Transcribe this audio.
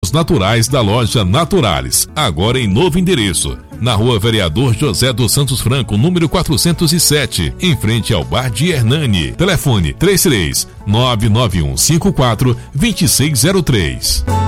naturais da loja Naturalis, agora em novo endereço, na Rua Vereador José dos Santos Franco, número 407, em frente ao Bar de Hernani. Telefone 33 99154 2603.